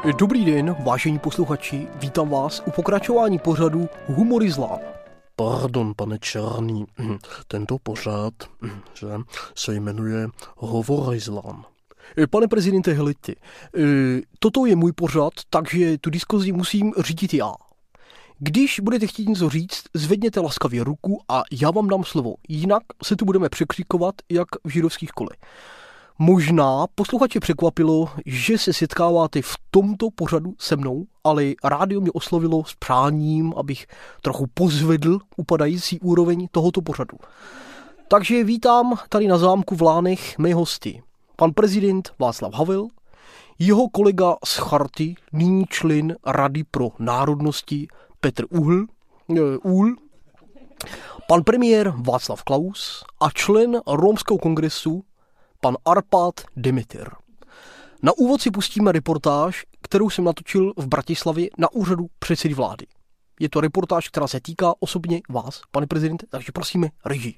Dobrý den, vážení posluchači, vítám vás u pokračování pořadu Humor Islám. Pardon, pane Černý, tento pořad se jmenuje Hovor Islám. Pane prezidente, helejte, toto je můj pořad, takže tu diskuzi musím řídit já. Když budete chtít něco říct, zvedněte laskavě ruku a já vám dám slovo, jinak se tu budeme překřikovat, jak v židovských kolech. Možná posluchače překvapilo, že se setkáváte v tomto pořadu se mnou, ale rádio mě oslovilo s přáním, abych trochu pozvedl upadající úroveň tohoto pořadu. Takže vítám tady na zámku v Lánech mé hosty. Pan prezident Václav Havel, jeho kolega z Charty, nyní člen Rady pro národnosti Petr Uhl, pan premiér Václav Klaus a člen Rómského kongresu pan Arpad Demeter. Na úvod si pustíme reportáž, kterou jsem natočil v Bratislavě na úřadu předsedy vlády. Je to reportáž, která se týká osobně vás, pane prezidente, takže prosíme režii.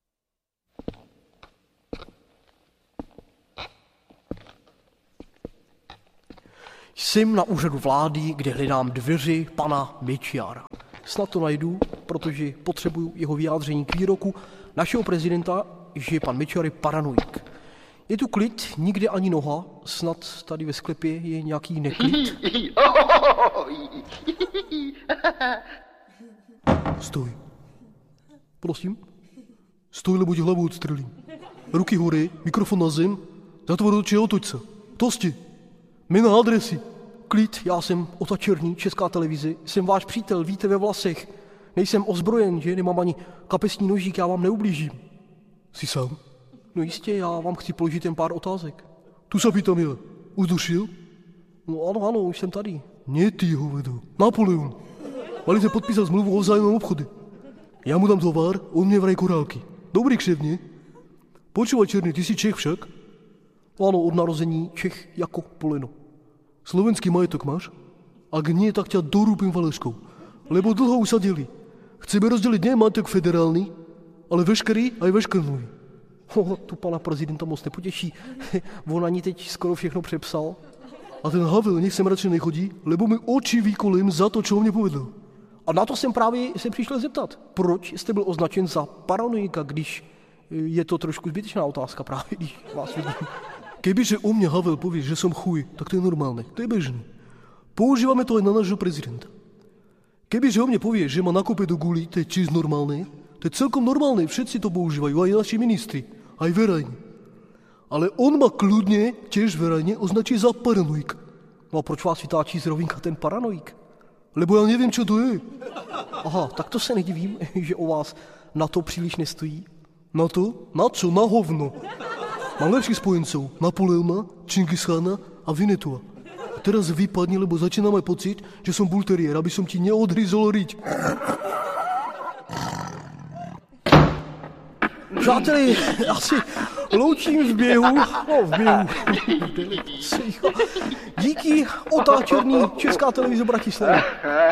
Jsem na úřadu vlády, kde hledám dveře pana Mečiara. Snad to najdu, protože potřebuju jeho vyjádření k výroku našeho prezidenta, že pan Mečiar je paranoik. Je tu klid, nikde ani noha, snad tady ve sklepě je nějaký neklid. Stoj. Prosím? Stoj, nebo ti hlavu odstřelím. Ruky hory, mikrofon na zem, zatvor oči a otoč se. Tosti. Jména, adresy. Klid, já jsem Ota Černý, Česká televize, jsem váš přítel, víte, ve vlasech. Nejsem ozbrojen, že? Nemám ani kapesní nožík, já vám neublížím. Jsi sám? No jistě, já vám chci položit jen pár otázek. Tu se pýtam já. Už došel? No ano, už jsem tady. Nie ty, hovedo. Napoleon. Mali jsme podpísat zmluvu o vzájemnom obchode. Já mu dám tovar, on mě vraj korálky. Dobrý kšeft, nie? Počúvaj, Černý, ty si Čech však? Ano, od narození Čech jako poleno. Slovenský majetok máš? Ak nie, tak ťa dorúpim faleškou. Lebo dlho usadili. Chceme rozdělit nie majetok federální, ale veškerý aj veškerný. Tu pana prezidenta moc nepotěší. On ani teď skoro všechno přepsal. A ten Havel nech sem radši nechodí, lebo mi oči výkolím za to, čo mě povedal. A na to jsem právě se přišel zeptat. Proč jste byl označen za paranoika, když je to trošku zbytečná otázka právě, když vás vidím. Kebyže o mne Havel povie, že som chuj, tak to je normálne, to je bežné. Používame to aj na nášho prezidenta. Kebyže o mne povie, že ma nakope do guli, to je tiež normálne, to je celkom normálne, všetci to používajú, aj naši ministri, aj verejne. Ale on ma kľudne, tiež verejne, označí za paranoik. No a proč vás vytáčí z rovinka ten paranoik? Lebo ja neviem, čo to je. Aha, tak to se nedivím, že o vás na to příliš nestojí. Na to? Na čo? Na hovno. Mám lepších spojencov, Napoleona, Čingischána a Vinetua. A teraz vypadni, lebo začínam aj pocit, že som bulteriér, aby som ti neodhryzol riť. Přáteli, já si loučím v běhu. Díky, Ota Černý, Česká televize Bratislava.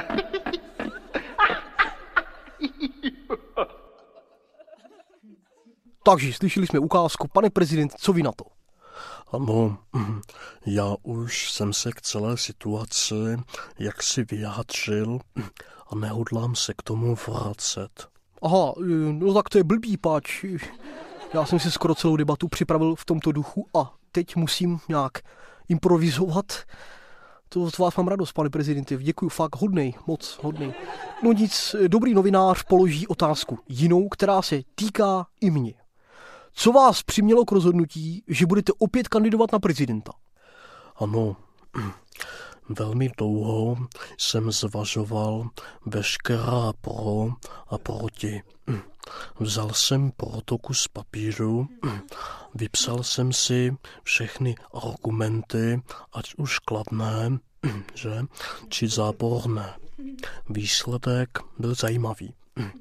Takže slyšeli jsme ukázku. Pane prezident, co vy na to? Ano, já už jsem se k celé situaci jaksi vyjádřil a nehodlám se k tomu vracet. Aha, no tak to je blbý, páč. Já jsem si skoro celou debatu připravil v tomto duchu a teď musím nějak improvizovat. To z vás mám radost, pane prezidente. Děkuju, fakt hodnej, moc hodnej. No nic, dobrý novinář položí otázku jinou, která se týká i mě. Co vás přimělo k rozhodnutí, že budete opět kandidovat na prezidenta? Ano, velmi dlouho jsem zvažoval veškerá pro a proti. Vzal jsem protokus papíru, vypsal jsem si všechny argumenty, ať už kladné, či záporné. Výsledek byl zajímavý.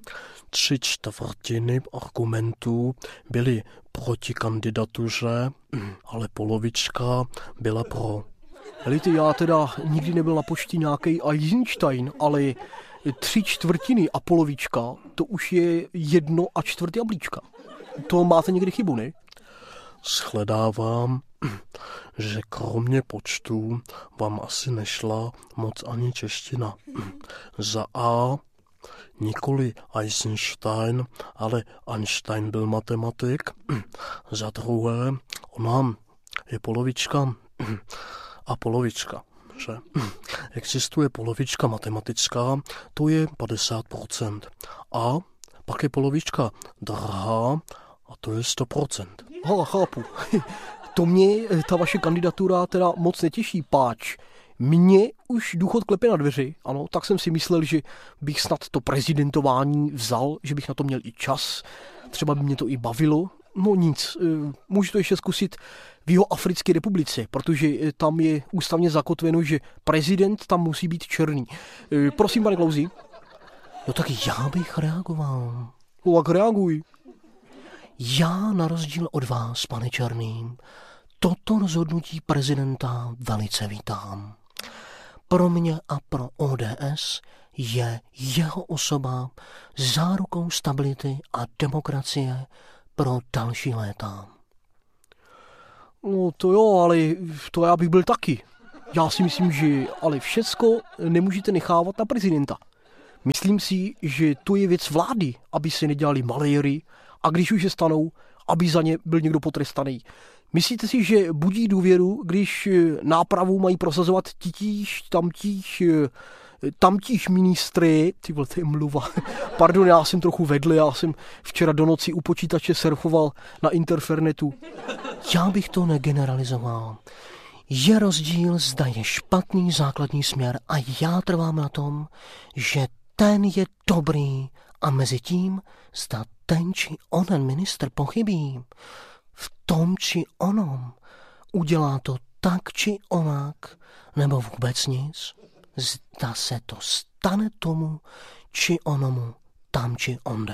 3/4 argumentů byly proti kandidatuře, ale polovička byla pro. Helejte, já teda nikdy nebyl na pošti nějaký Eisenstein, ale 3/4 a polovička, to už je 1/4 jablíčka. To máte někdy chybu, ne? Shledávám, že kromě počtů vám asi nešla moc ani čeština. Za A nikoli Eisenstein, ale Einstein byl matematik. Za druhé, ona je polovička a polovička. Že? Existuje polovička matematická, to je 50%. A pak je polovička drahá a to je 100%. Hala, chápu. To mě ta vaše kandidatura teda moc netěší, páč. Mně už důchod klepe na dveři, ano, tak jsem si myslel, že bych snad to prezidentování vzal, že bych na to měl i čas, třeba by mě to i bavilo. No nic, můžu to ještě zkusit v Jihoafrické republice, protože tam je ústavně zakotveno, že prezident tam musí být černý. Prosím, pane Klausi. No tak já bych reagoval. No tak reaguj. Já na rozdíl od vás, pane Černý, toto rozhodnutí prezidenta velice vítám. Pro mě a pro ODS je jeho osoba zárukou stability a demokracie pro další léta. No to jo, ale to já bych byl taky. Já si myslím, že ale všecko nemůžete nechávat na prezidenta. Myslím si, že to je věc vlády, aby se nedělali maléry a když už je stanou, aby za ně byl někdo potrestaný. Myslíte si, že budí důvěru, když nápravu mají prosazovat tamtíž ministry, ty vole, to je mluva. Pardon, já jsem trochu vedle, já jsem včera do noci u počítače surfoval na interfernetu. Já bych to negeneralizoval. Je rozdíl, zda je špatný základní směr a já trvám na tom, že ten je dobrý a mezi tím, zda ten či onen ministr pochybí v tom či onom, udělá to tak či onak, nebo vůbec nic, zda se to stane tomu či onomu tam či onde.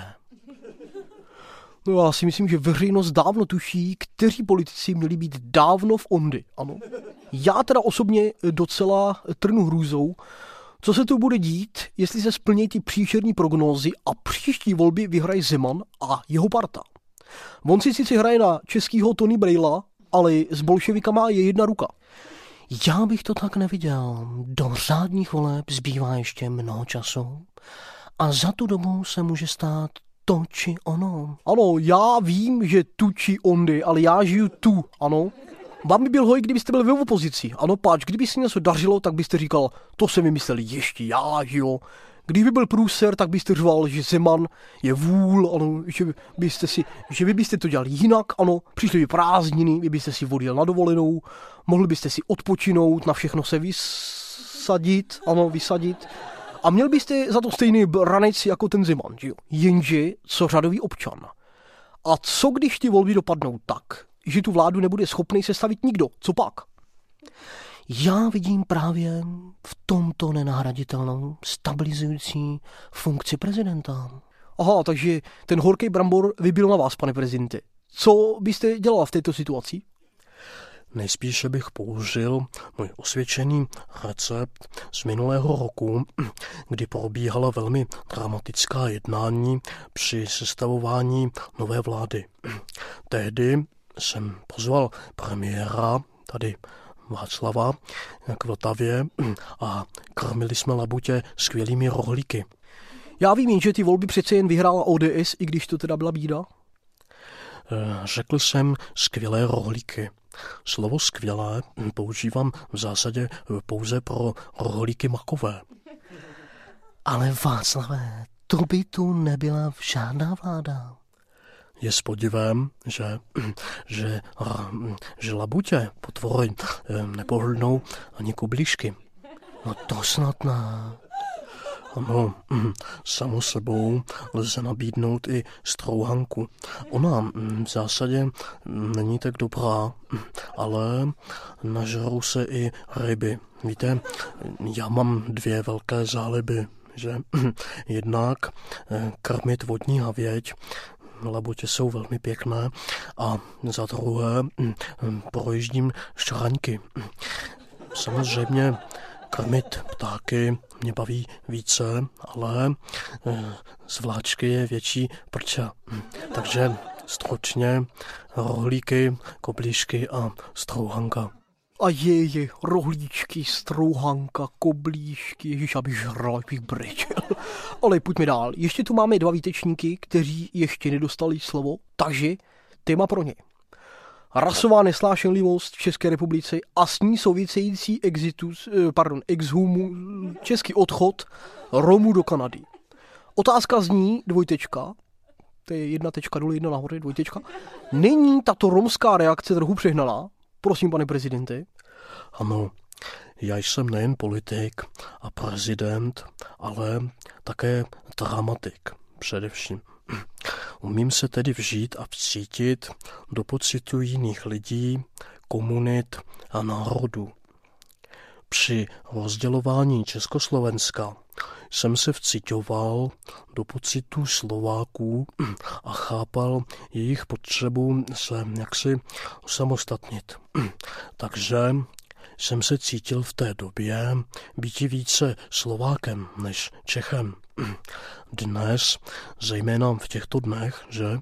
No já si myslím, že veřejnost dávno tuší, kteří politici měli být dávno v ondy, ano. Já teda osobně docela trnu hrůzou, co se tu bude dít, jestli se splní ty příšerní prognózy a příští volby vyhraje Zeman a jeho parta. On si sice hraje na českýho Tony Braila, ale s bolševikama je jedna ruka. Já bych to tak neviděl. Do řádných voleb zbývá ještě mnoho času a za tu dobu se může stát to či ono. Ano, já vím, že tu či ondy, ale já žiju tu, ano. Vám by byl hoj, kdybyste byli v opozici. Ano, páč, kdyby se něco dařilo, tak byste říkal, to jsem vymyslel ještě já, že jo. Kdyby byl průser, tak byste řval, že Zeman je vůl, ano, že vy byste to dělali jinak, ano, přišly by prázdniny, vy byste si odjel na dovolenou, mohli byste si odpočinout, na všechno se vysadit a měl byste za to stejný ranec jako ten Zeman, že jo. Jenže co řadový občan. A co když ty volby dopadnou tak, že tu vládu nebude schopný sestavit nikdo, co pak? Já vidím právě v tomto nenahraditelnou stabilizující funkci prezidenta. Aha, takže ten horký brambor vybil na vás, pane prezidente. Co byste dělal v této situaci? Nejspíše bych použil můj osvědčený recept z minulého roku, kdy probíhala velmi dramatická jednání při sestavování nové vlády. Tehdy jsem pozval premiéra, tady Václava, k Vltavě a krmili jsme labutě skvělými rohlíky. Já vím, že ty volby přece jen vyhrála ODS, i když to teda byla bída. Řekl jsem skvělé rohlíky. Slovo skvělé používám v zásadě pouze pro rohlíky makové. Ale Václavé, to by tu nebyla žádná vláda. Je s podivem, že labutě potvory nepohlnou ani kublížky. No to snad ne. Ano, samo sebou lze nabídnout i strouhanku. Ona v zásadě není tak dobrá, ale nažerou se i ryby. Víte, já mám 2 velké záliby, že jednak krmit vodní havěť, labutě jsou velmi pěkné, a za druhé projíždím šraňky. Samozřejmě krmit ptáky mě baví více, ale z vláčky je větší prča. Takže stručně rohlíky, koblížky a strouhanka. A je, rohlíčky, strouhanka, koblížky, ježiš, abych žral, abych brečel. Ale pojďme dál. Ještě tu máme 2 výtečníky, kteří ještě nedostali slovo, takže téma pro ně. Rasová nesnášenlivost v České republice a s ní související český odchod Romů do Kanady. Otázka zní, 2, to je 1 tečka dole, 1 nahoře, 2. Není tato romská reakce trochu přehnaná? Prosím, pane prezidente. Ano, já jsem nejen politik a prezident, ale také dramatik především. Umím se tedy vžít a vcítit do pocitu jiných lidí, komunit a národů. Při rozdělování Československa jsem se vciťoval do pocitů Slováků a chápal jejich potřebu se jaksi osamostatnit. Takže jsem se cítil v té době být více Slovákem než Čechem. Dnes, zejména v těchto dnech, že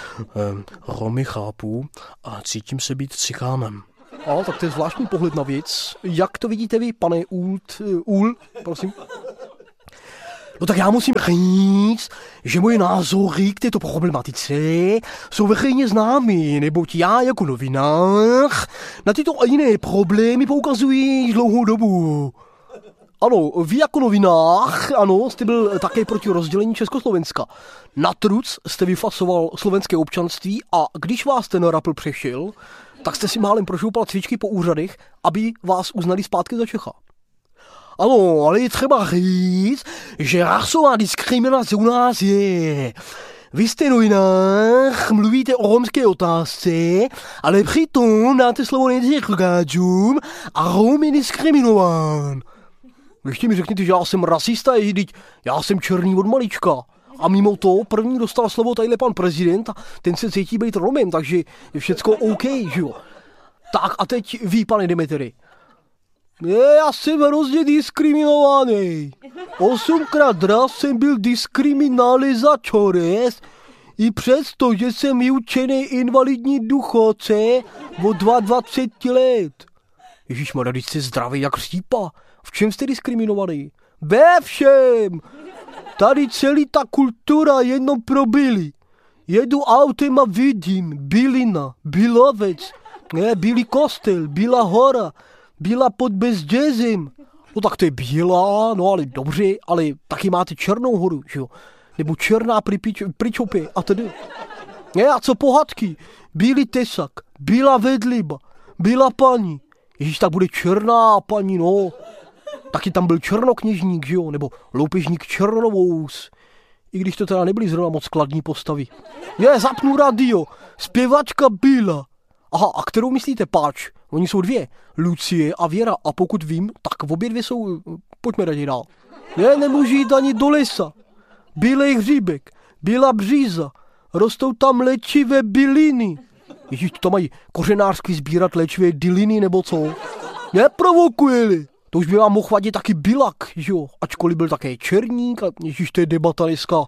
Romy chápu a cítím se být Cikánem. A tak to je zvláštní pohled na věc. Jak to vidíte vy, pane Úl, prosím? No tak já musím říct, že moje názory k této problematice jsou veřejně známy, neboť já jako novinář na tyto a jiné problémy poukazuji dlouhou dobu. Ano, vy jako novinář, ano, jste byl také proti rozdělení Československa. Na truc jste vyfasoval slovenské občanství a když vás ten rapl přešel, tak jste si málem prošoupal cvičky po úřadech, aby vás uznali zpátky za Čecha. Ano, ale je třeba říct, že rasová diskriminace u nás je. Vy jste novinář, mluvíte o romské otázce, ale přitom dáte slovo nejdřív Gáčům a Rom je diskriminován. Ještě mi řekněte, že já jsem rasista, já jsem černý od malička. A mimo to první dostal slovo tadyhle pan prezident a ten se cítí být Romem, takže je všecko OK, že jo. Tak a teď vy, pane Demetery. Já jsem hrozně diskriminovaný. 8krát raz jsem byl diskriminalizačores i přesto, že jsem vyučený invalidní důchodce od 22 let. Ježišmarja, když jste zdravý jak řípa. V čem jste diskriminovaný? Ve všem! Tady celý ta kultura jenom pro byli. Jedu autem a vidím Bylina, Bylovec, Bílý kostel, Bílá hora, Bílá pod Bezdězem. No tak to je bílá, no ale dobře, ale taky máte Černou horu, že jo? Nebo Černá Pričopě a tedy. A co pohádky? Bílý tesak, Bílá vedliba, Bílá paní. Ježíš, tak bude Černá paní, no. Taky tam byl černokněžník, že jo? Nebo loupežník Černovous. I když to teda nebyly zrovna moc skladní postavy. Zapnu radio. Zpěvačka byla. Aha, a kterou myslíte, páč? Oni jsou 2. Lucie a Věra. A pokud vím, tak obě 2 jsou... Pojďme raději dál. Nemůžu jít ani do lesa. Bílej hříbek. Bílá bříza. Rostou tam léčivé byliny. Ježíš, to mají kořenářsky sbírat léčivé diliny nebo co? Neprovokujeli. To už by vám mohl vadit taky Bilak, že jo? Ačkoliv byl také černík a ježíš, to je debata dneska.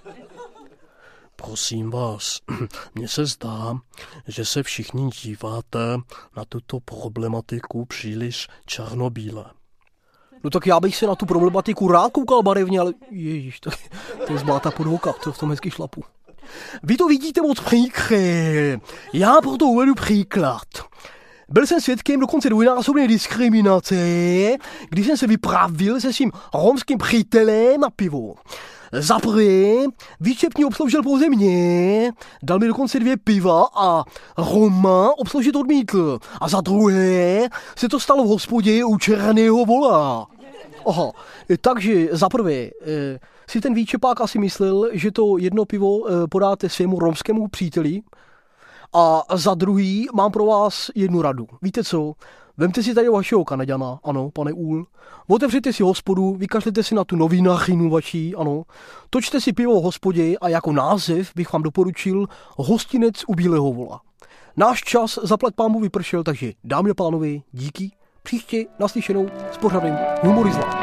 Prosím vás, mně se zdá, že se všichni díváte na tuto problematiku příliš černobíle. No tak já bych se na tu problematiku rád koukal barevně, ale ježíš, to je zbláta podvoka, to v tom hezky šlapu. Vy to vidíte moc příkře. Já proto uvedu příklad. Byl jsem svědkem dokonce dvojnásobné diskriminace, když jsem se vypravil se svým romským přítelem na pivo. Za prvé, výčepní obsloužil pouze mě, dal mi dokonce 2 piva a Roma obsloužit odmítl. A za druhé se to stalo v hospodě u Černého vola. Aha, takže za prvé si ten výčepák asi myslel, že to jedno pivo podáte svému romskému příteli. A za druhý mám pro vás jednu radu. Víte co? Vemte si tady vašeho Kanaďana, ano, pane Úl. Otevřete si hospodu, vykašlete si na tu novinářinu vaší, ano. Točte si pivo v hospodě a jako název bych vám doporučil Hostinec u Bílého vola. Náš čas zaplať pámu vypršel, takže dámy a pánové, díky. Příště naslyšenou s pořadem Humorizla.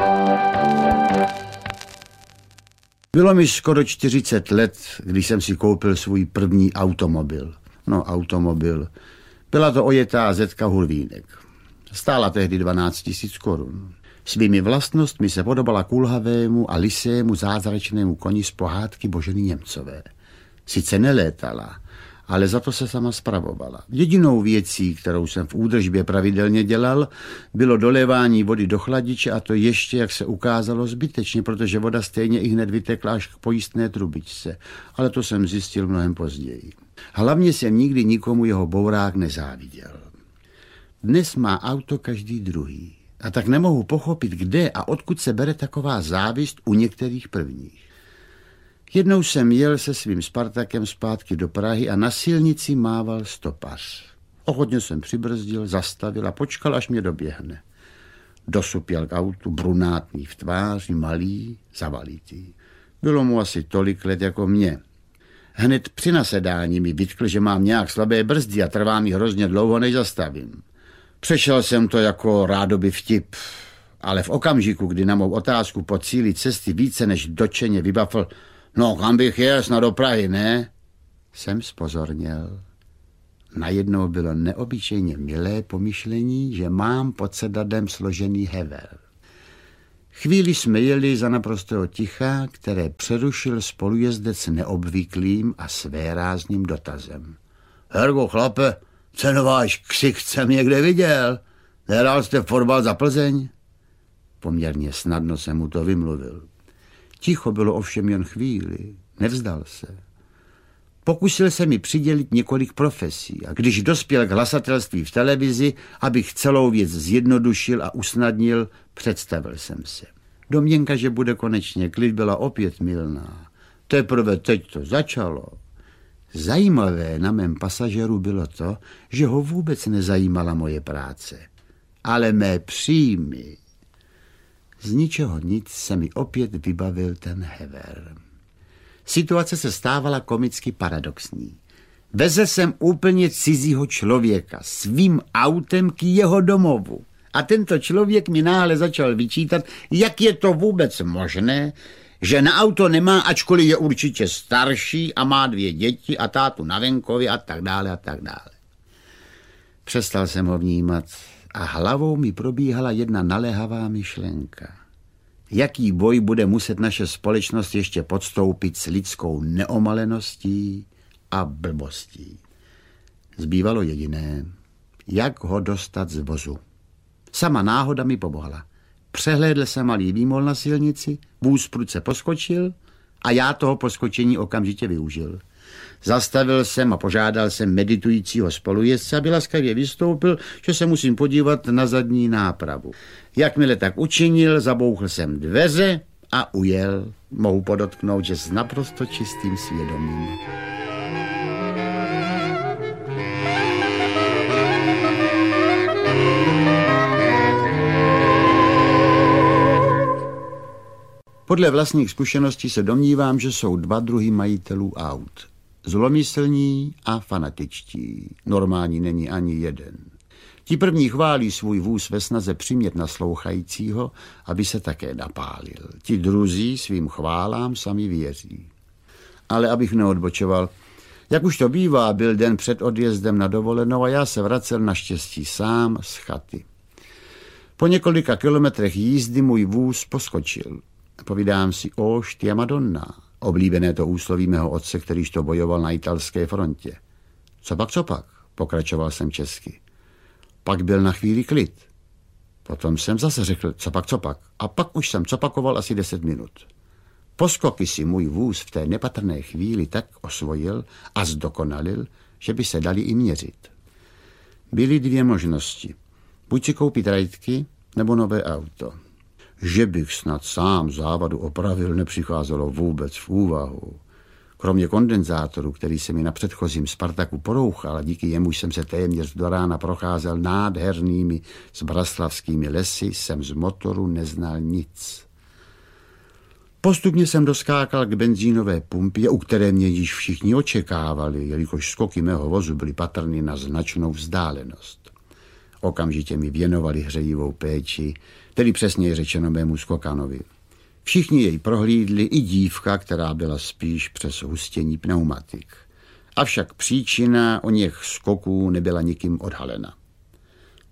Bylo mi skoro 40 let, když jsem si koupil svůj první automobil. Byla to ojetá Zetka Hulvínek. Stála tehdy 12 000 korun. Svými vlastnostmi se podobala kulhavému a lisému zázračnému koni z pohádky Boženy Němcové. Sice nelétala, ale za to se sama spravovala. Jedinou věcí, kterou jsem v údržbě pravidelně dělal, bylo dolévání vody do chladiče, a to ještě, jak se ukázalo, zbytečně, protože voda stejně i hned vytekla až k pojistné trubičce. Ale to jsem zjistil mnohem později. Hlavně jsem nikdy nikomu jeho bourák nezáviděl. Dnes má auto každý druhý. A tak nemohu pochopit, kde a odkud se bere taková závist u některých prvních. Jednou jsem jel se svým Spartakem zpátky do Prahy a na silnici mával stopař. Ochotně jsem přibrzdil, zastavil a počkal, až mě doběhne. Dosupěl k autu, brunátný v tváři, malý, zavalitý. Bylo mu asi tolik let jako mě. Hned při nasedání mi vytkl, že mám nějak slabé brzdy a trvá mi hrozně dlouho, než zastavím. Přešel jsem to jako rádoby vtip, ale v okamžiku, kdy na mou otázku po cíli cesty více než dočeně vybafl: "No, kam bych jel, snad do Prahy, ne?" jsem zpozorněl. Najednou bylo neobyčejně milé pomyšlení, že mám pod sedadlem složený hever. Chvíli jsme jeli za naprostého ticha, které přerušil spolujezdec neobvyklým a svérázným dotazem. "Hergo, chlape, ten váš ksich jsem někde viděl. Nehrál jste fotbal za Plzeň?" Poměrně snadno jsem mu to vymluvil. Ticho bylo ovšem jen chvíli, nevzdal se. Pokusil se mi přidělit několik profesí a když dospěl k hlasatelství v televizi, abych celou věc zjednodušil a usnadnil, představil jsem se. Domněnka, že bude konečně klid, byla opět mylná. Teprve teď to začalo. Zajímavé na mém pasažéru bylo to, že ho vůbec nezajímala moje práce, ale mé příjmy. Z ničeho nic se mi opět vybavil ten hever. Situace se stávala komicky paradoxní. Vezl jsem úplně cizího člověka svým autem k jeho domovu. A tento člověk mi náhle začal vyčítat, jak je to vůbec možné, že na auto nemá, ačkoliv je určitě starší a má 2 děti a tátu na venkově a tak dále a tak dále. Přestal jsem ho vnímat a hlavou mi probíhala jedna naléhavá myšlenka. Jaký boj bude muset naše společnost ještě podstoupit s lidskou neomaleností a blbostí. Zbývalo jediné, jak ho dostat z vozu. Sama náhoda mi pomohla. Přehlédl jsem malý výmol na silnici, vůz prudce poskočil a já toho poskočení okamžitě využil. Zastavil jsem a požádal jsem meditujícího spolujezdce, aby laskavě vystoupil, že se musím podívat na zadní nápravu. Jakmile tak učinil, zabouchl jsem dveře a ujel. Mohu podotknout, že s naprosto čistým svědomím. Podle vlastních zkušeností se domnívám, že jsou 2 druhy majitelů aut. Zlomyslní a fanatičtí. Normální není ani jeden. Ti první chválí svůj vůz ve snaze přimět naslouchajícího, aby se také napálil. Ti druzí svým chválám sami věří. Ale abych neodbočoval, jak už to bývá, byl den před odjezdem na dovolenou a já se vracel naštěstí sám z chaty. Po několika kilometrech jízdy můj vůz poskočil. Povídám si, oštia Madonna, oblíbené to úsloví mého otce, kterýž to bojoval na italské frontě. Co pak, pokračoval jsem česky. Pak byl na chvíli klid. Potom jsem zase řekl, co pak. A pak už jsem copakoval asi 10 minut. Poskoky si můj vůz v té nepatrné chvíli tak osvojil a zdokonalil, že by se dali i měřit. Byly 2 možnosti. Buď si koupit rajtky, nebo nové auto. Že bych snad sám závadu opravil, nepřicházelo vůbec v úvahu. Kromě kondenzátoru, který se mi na předchozím Spartaku porouchal a díky jemuž jsem se téměř do rána procházel nádhernými zbraslavskými lesy, jsem z motoru neznal nic. Postupně jsem doskákal k benzínové pumpě, u které mě již všichni očekávali, jelikož skoky mého vozu byly patrny na značnou vzdálenost. Okamžitě mi věnovali hřejivou péči, tedy přesněji řečeno mému skokanovi. Všichni jej prohlídli, i dívka, která byla spíš přes hustění pneumatik. Avšak příčina o něch skoků nebyla nikým odhalena.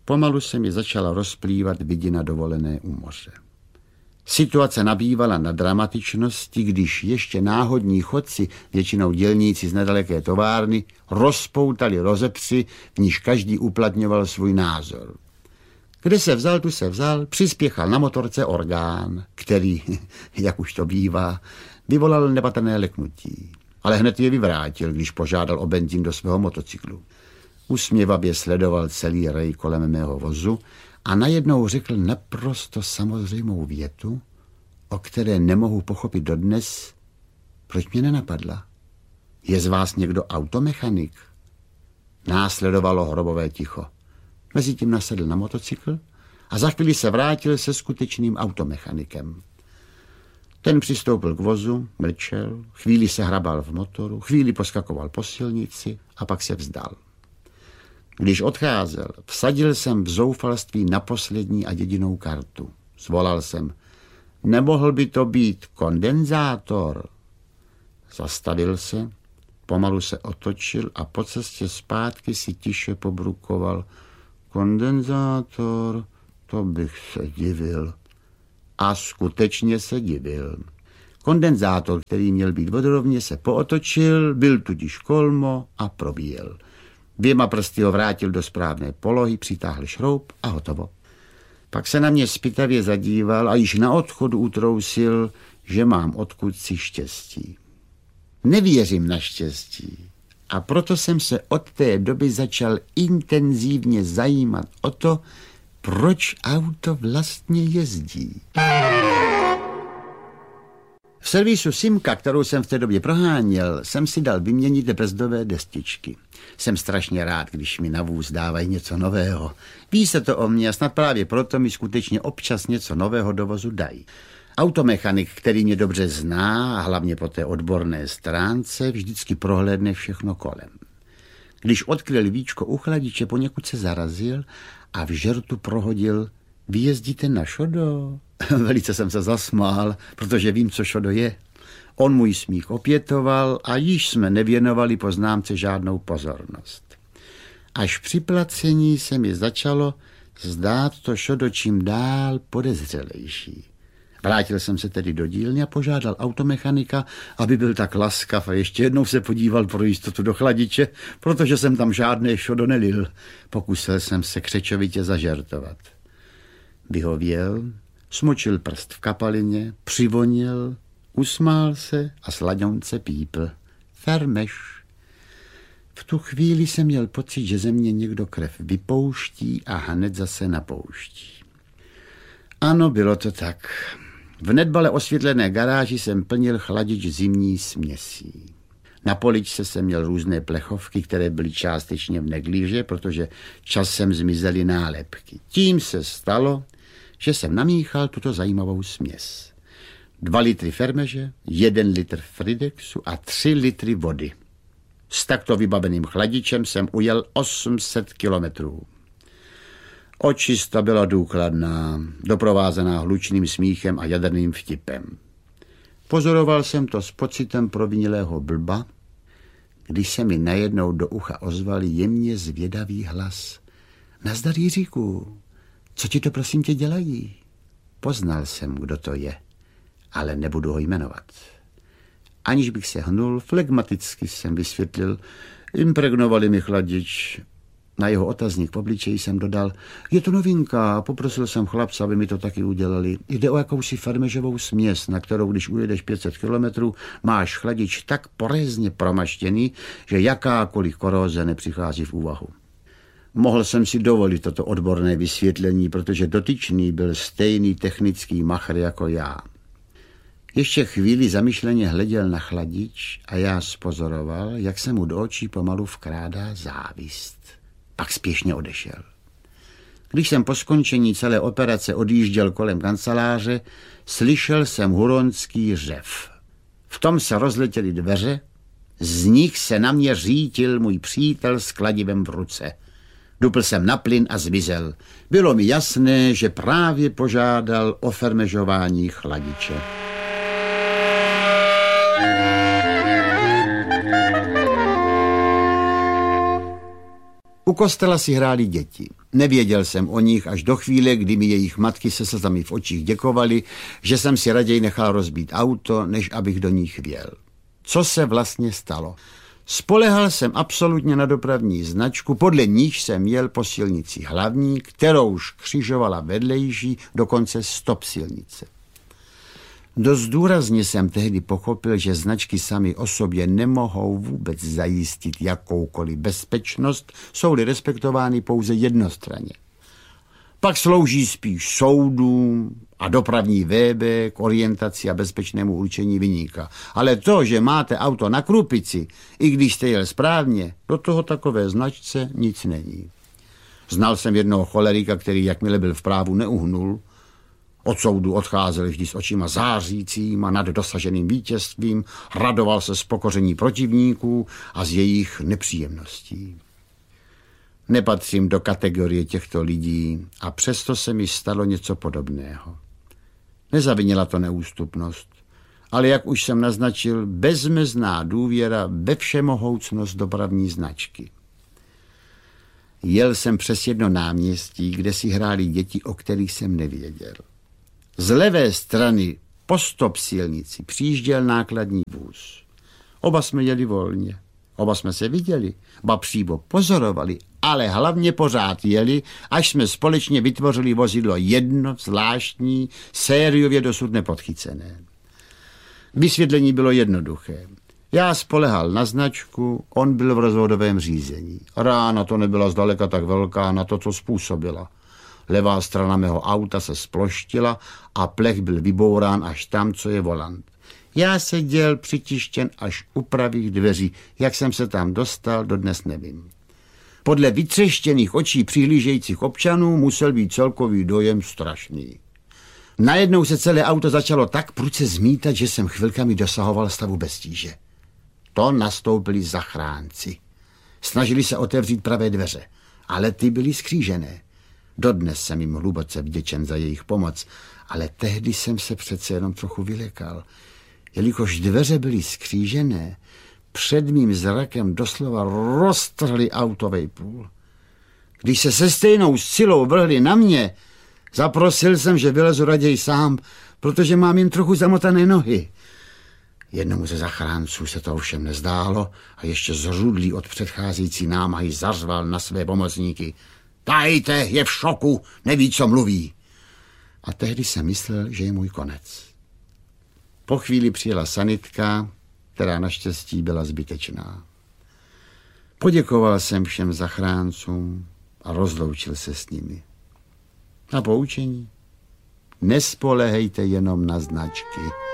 Pomalu se mi začala rozplývat vidina dovolené u moře. Situace nabývala na dramatičnosti, když ještě náhodní chodci, většinou dělníci z nedaleké továrny, rozpoutali rozepři, v níž každý uplatňoval svůj názor. Kde se vzal, tu se vzal, přispěchal na motorce orgán, který, jak už to bývá, vyvolal nepatrné leknutí. Ale hned je vyvrátil, když požádal o benzín do svého motocyklu. Usměvavě sledoval celý rej kolem mého vozu a najednou řekl naprosto samozřejmou větu, o které nemohu pochopit dodnes, proč mě nenapadla. Je z vás někdo automechanik? Následovalo hrobové ticho. Mezitím nasedl na motocykl a za chvíli se vrátil se skutečným automechanikem. Ten přistoupil k vozu, mlčel, chvíli se hrabal v motoru, chvíli poskakoval po silnici a pak se vzdal. Když odcházel, vsadil jsem v zoufalství na poslední a jedinou kartu. Zvolal jsem, nemohl by to být kondenzátor? Zastavil se, pomalu se otočil a po cestě zpátky si tiše pobrukoval. Kondenzátor, to bych se divil. A skutečně se divil. Kondenzátor, který měl být vodorovně, se pootočil, byl tudíž kolmo a probíjel. 2 prsty ho vrátil do správné polohy, přitáhl šroub a hotovo. Pak se na mě zpytavě zadíval a již na odchodu utrousil, že mám odkud si štěstí. Nevěřím na štěstí a proto jsem se od té doby začal intenzivně zajímat o to, proč auto vlastně jezdí. V servisu Simka, kterou jsem v té době proháněl, jsem si dal vyměnit brzdové destičky. Jsem strašně rád, když mi na vůz dávají něco nového. Ví se to o mě a snad právě proto mi skutečně občas něco nového do vozu dají. Automechanik, který mě dobře zná a hlavně po té odborné stránce, vždycky prohlédne všechno kolem. Když odkryl víčko u chladiče, poněkud se zarazil a v žertu prohodil, vy jezdíte na šodo? Velice jsem se zasmál, protože vím, co šodo je. On můj smích opětoval a již jsme nevěnovali poznámce žádnou pozornost. Až při placení se mi začalo zdát to šodo čím dál podezřelejší. Vrátil jsem se tedy do dílny a požádal automechanika, aby byl tak laskav a ještě jednou se podíval pro jistotu do chladiče, protože jsem tam žádné šodo nelil. Pokusil jsem se křečovitě zažertovat. Vyhověl, smočil prst v kapalině, přivonil, usmál se a sladňonce pípl. Fermeš. V tu chvíli jsem měl pocit, že ze mě někdo krev vypouští a hned zase napouští. Ano, bylo to tak. V nedbale osvětlené garáži jsem plnil chladič zimní směsí. Na poličce jsem měl různé plechovky, které byly částečně v neglíže, protože časem zmizely nálepky. Tím se stalo, že jsem namíchal tuto zajímavou směs. 2 litry fermeže, 1 litr Fridexu a 3 litry vody. S takto vybaveným chladičem jsem ujel 800 kilometrů. Očista byla důkladná, doprovázená hlučným smíchem a jaderným vtipem. Pozoroval jsem to s pocitem provinilého blba, když se mi najednou do ucha ozval jemně zvědavý hlas. Nazdar, Jiříku, co ti to prosím tě dělají? Poznal jsem, kdo to je, ale nebudu ho jmenovat. Aniž bych se hnul, flegmaticky jsem vysvětlil, impregnovali mi chladič. Na jeho otazník v obličeji jsem dodal, je to novinka, poprosil jsem chlapce, aby mi to taky udělali. Jde o jakousi fermežovou směs, na kterou, když ujedeš 500 kilometrů, máš chladič tak porézně promaštěný, že jakákoliv koróze nepřichází v úvahu. Mohl jsem si dovolit toto odborné vysvětlení, protože dotyčný byl stejný technický machr jako já. Ještě chvíli zamyšleně hleděl na chladič a já spozoroval, jak se mu do očí pomalu vkrádá závist. Pak spěšně odešel. Když jsem po skončení celé operace odjížděl kolem kanceláře, slyšel jsem huronský řev. V tom se rozletěly dveře, z nich se na mě řítil můj přítel s kladivem v ruce. Dupl jsem na plyn a zmizel. Bylo mi jasné, že právě požádal o fermežování chladiče. U kostela si hráli děti. Nevěděl jsem o nich až do chvíle, kdy mi jejich matky se slzami v očích děkovali, že jsem si raději nechal rozbít auto, než abych do nich vjel. Co se vlastně stalo? Spolehal jsem absolutně na dopravní značku, podle níž jsem jel po silnici hlavní, kterou už křižovala vedlejší, dokonce stop silnice. Dost důrazně jsem tehdy pochopil, že značky sami o sobě nemohou vůbec zajistit jakoukoliv bezpečnost, jsou-li respektovány pouze jednostranně. Pak slouží spíš soudům a dopravní VB k orientaci a bezpečnému určení viníka. Ale to, že máte auto na krupici, i když jste jel správně, do toho takové značce nic není. Znal jsem jednoho cholerika, který jakmile byl v právu neuhnul, od soudu odcházel vždy s očima zářícím a nad dosaženým vítězstvím, radoval se z pokoření protivníků a z jejich nepříjemností. Nepatřím do kategorie těchto lidí a přesto se mi stalo něco podobného. Nezavinila to neústupnost, ale jak už jsem naznačil, bezmezná důvěra ve všemohoucnost dopravní značky. Jel jsem přes jedno náměstí, kde si hráli děti, o kterých jsem nevěděl. Z levé strany po stop silnici přijížděl nákladní vůz. Oba jsme jeli volně, oba jsme se viděli, ba přímo pozorovali, ale hlavně pořád jeli, až jsme společně vytvořili vozidlo jedno, zvláštní, sériově dosud nepodchycené. Vysvětlení bylo jednoduché. Já spolehal na značku, on byl v rozvodovém řízení. Rána to nebyla zdaleka tak velká na to, co způsobila. Levá strana mého auta se sploštila a plech byl vybourán až tam, co je volant. Já seděl přitištěn až u pravých dveří. Jak jsem se tam dostal, dodnes nevím. Podle vytřeštěných očí přihlížejících občanů musel být celkový dojem strašný. Najednou se celé auto začalo tak prudce zmítat, že jsem chvilkami dosahoval stavu bez tíže. To nastoupili zachránci. Snažili se otevřít pravé dveře, ale ty byly skřížené. Dodnes jsem jim hluboce vděčen za jejich pomoc, ale tehdy jsem se přece jenom trochu vylekal. Jelikož dveře byly skřížené, před mým zrakem doslova roztrhli autovej půl. Když se se stejnou silou vrhli na mě, zaprosil jsem, že vylezu raději sám, protože mám jen trochu zamotané nohy. Jednomu ze zachránců se to ovšem nezdálo a ještě zrudlý od předcházející námahy zařval na své pomocníky. Tajte, je v šoku, neví, co mluví. A tehdy jsem myslel, že je můj konec. Po chvíli přijela sanitka, která naštěstí byla zbytečná. Poděkoval jsem všem zachráncům a rozloučil se s nimi. Na poučení: nespolehejte jenom na značky.